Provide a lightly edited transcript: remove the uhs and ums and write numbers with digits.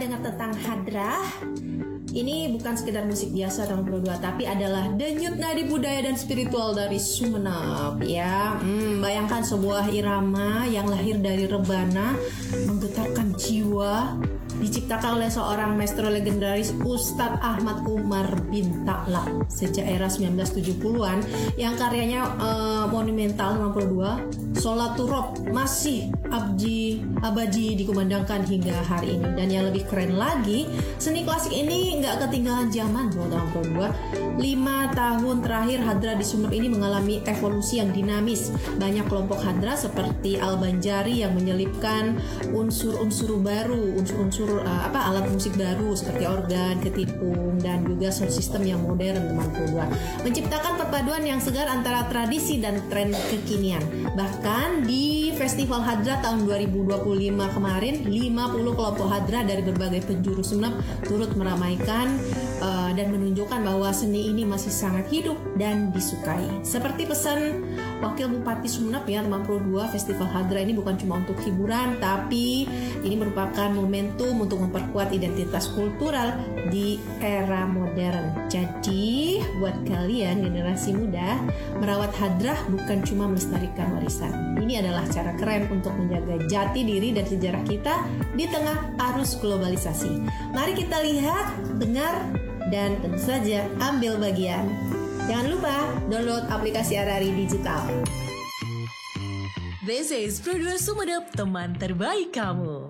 dengar tentang hadrah, ini bukan sekedar musik biasa tahun 22, tapi adalah denyut nadi budaya dan spiritual dari Sumeneb ya. Bayangkan sebuah irama yang lahir dari rebana, menggetarkan jiwa, diciptakan oleh seorang maestro legendaris Ustadz Ahmad Umar bin Taklak sejak era 1970-an yang karyanya monumental 62, Sholaturrob masih abadi dikumandangkan hingga hari ini. Dan yang lebih keren lagi, seni klasik ini nggak ketinggalan zaman loh tahun 62. 5 tahun terakhir hadrah di Sumeneb ini mengalami evolusi yang dinamis. Banyak kelompok hadrah seperti Al-Banjari yang menyelipkan unsur-unsur baru, alat musik baru seperti organ, ketipung, dan juga sound system yang modern teman-teman. Menciptakan perpaduan yang segar antara tradisi dan tren kekinian. Bahkan di Festival Hadrah tahun 2025 kemarin, 50 kelompok hadrah dari berbagai penjuru Sumeneb turut meramaikan dan menunjukkan bahwa seni ini masih sangat hidup dan disukai. Seperti pesan Wakil Bupati Sumeneb ya, 52, Festival Hadrah ini bukan cuma untuk hiburan, tapi ini merupakan momentum untuk memperkuat identitas kultural di era modern. Jadi, buat kalian generasi muda, merawat hadrah bukan cuma melestarikan warisan. Ini adalah cara keren untuk menjaga jati diri dan sejarah kita di tengah arus globalisasi. Mari kita lihat, dengar, dan tentu saja ambil bagian. Jangan lupa download aplikasi Arari Digital. This is Produce Sumeneb, teman terbaik kamu.